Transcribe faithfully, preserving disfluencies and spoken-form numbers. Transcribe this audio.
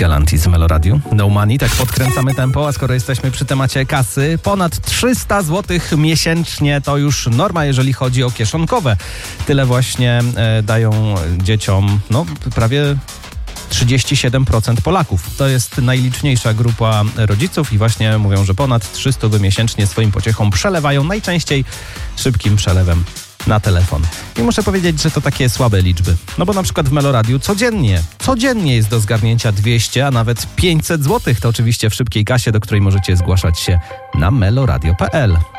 Galantis w Meloradiu. No money, tak podkręcamy tempo, a skoro jesteśmy przy temacie kasy, ponad trzysta złotych miesięcznie to już norma, jeżeli chodzi o kieszonkowe. Tyle właśnie e, dają dzieciom, no prawie trzydzieści siedem procent Polaków. To jest najliczniejsza grupa rodziców i właśnie mówią, że ponad trzysta miesięcznie swoim pociechom przelewają, najczęściej szybkim przelewem na telefon. I muszę powiedzieć, że to takie słabe liczby. No bo na przykład w Meloradiu codziennie, codziennie jest do zgarnięcia dwieście, a nawet pięćset złotych. To oczywiście w szybkiej kasie, do której możecie zgłaszać się na meloradio kropka p l.